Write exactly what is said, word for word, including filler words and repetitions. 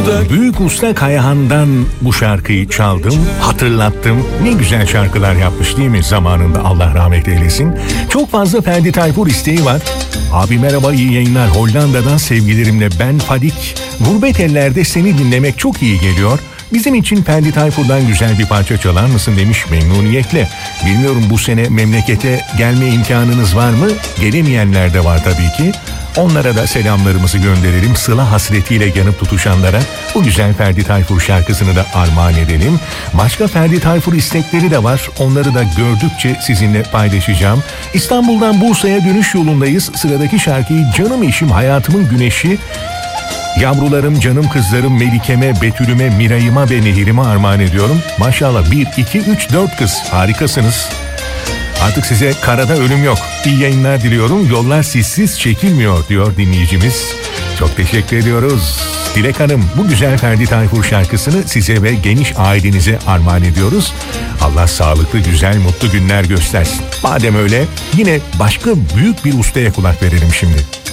Büyük Usta Kayahan'dan bu şarkıyı çaldım, hatırlattım. Ne güzel şarkılar yapmış değil mi zamanında, Allah rahmet eylesin. Çok fazla Ferdi Tayfur isteği var. Abi merhaba, iyi yayınlar. Hollanda'dan sevgilerimle ben Fadik. Gurbet ellerde seni dinlemek çok iyi geliyor. Bizim için Ferdi Tayfur'dan güzel bir parça çalar mısın demiş, memnuniyetle. Bilmiyorum, bu sene memlekete gelme imkanınız var mı? Gelemeyenler de var tabii ki. Onlara da selamlarımızı gönderelim. Sıla hasretiyle yanıp tutuşanlara bu güzel Ferdi Tayfur şarkısını da armağan edelim. Başka Ferdi Tayfur istekleri de var. Onları da gördükçe sizinle paylaşacağım. İstanbul'dan Bursa'ya dönüş yolundayız. Sıradaki şarkıyı canım eşim, hayatımın güneşi, yavrularım, canım kızlarım Melike'me, Betül'üme, Miray'ıma ve Nehir'ime armağan ediyorum. Maşallah bir, iki, üç, dört kız. Harikasınız. Artık size karada ölüm yok. İyi yayınlar diliyorum. Yollar sizsiz çekilmiyor diyor dinleyicimiz. Çok teşekkür ediyoruz. Dilek Hanım, bu güzel Ferdi Tayfur şarkısını size ve geniş ailenize armağan ediyoruz. Allah sağlıklı, güzel, mutlu günler göstersin. Madem öyle, yine başka büyük bir ustaya kulak verelim şimdi.